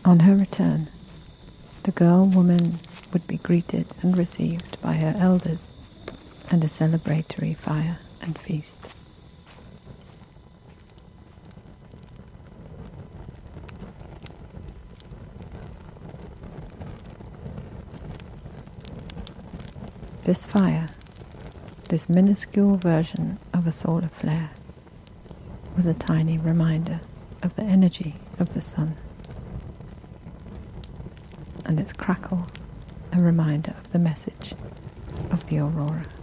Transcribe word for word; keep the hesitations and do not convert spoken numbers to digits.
On her return, the girl woman would be greeted and received by her elders and a celebratory fire and feast. This fire, this minuscule version of a solar flare, was a tiny reminder of the energy of the sun, and its crackle a reminder of the message of the aurora.